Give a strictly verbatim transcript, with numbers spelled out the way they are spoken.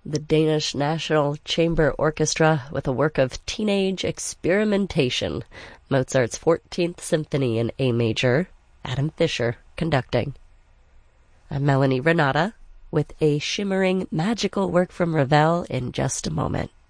the Danish National Chamber Orchestra with a work of teenage experimentation, Mozart's fourteenth Symphony in A major, Adam Fischer conducting. I'm Melanie Renata with a shimmering magical work from Ravel in just a moment.